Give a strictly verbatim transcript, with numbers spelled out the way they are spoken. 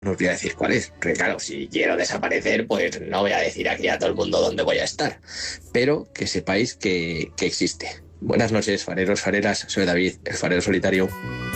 No os voy a decir cuál es, porque claro, si quiero desaparecer, pues no voy a decir aquí a todo el mundo dónde voy a estar. Pero que sepáis que, que existe. Buenas noches, fareros, fareras. Soy David, el farero solitario.